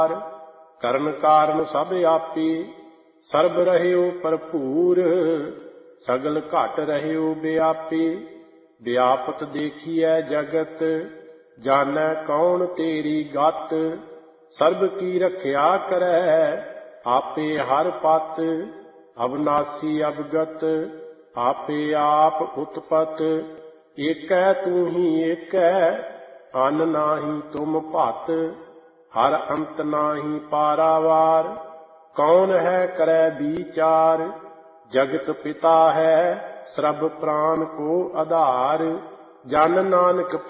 ਕਰਨ ਕਾਰਨ ਸਭ ਆਪੇ, ਸਰਬ ਰਹਿਓ ਭਰਪੂਰ। ਸਗਲ ਘਟ ਰਹਿਓ ਵਿਆਪੇ, ਵਿਆਪਤ ਦੇਖੀਐ ਜਗਤ, ਜਾਣੈ ਕੌਣ ਤੇਰੀ ਗਤ। ਸਰਬ ਕੀ ਰਖਿਆ ਕਰੈ, ਆਪੇ ਹਰ ਪਤ, ਅਬਨਾਸੀ ਅਵਗਤ, ਆਪੇ ਆਪ ਉਤਪਤ। ਏਕੈ ਤੂੰ ਹੀ ਏਕੈ, ਅਨ ਨਾਹੀ ਤੁਮ ਭਤ, ਹਰ ਅੰਤ ਨਾਹੀ ਪਾਰਾਵਾਰ। ਕੌਣ ਹੈ ਕਰੈ ਬੀਚਾਰ, ਜਗਤ ਪਿਤਾ ਹੈ, ਸਰਬ ਪ੍ਰਾਨ ਕੋ ਆਧਾਰ। ਜਨ ਨਾਨਕ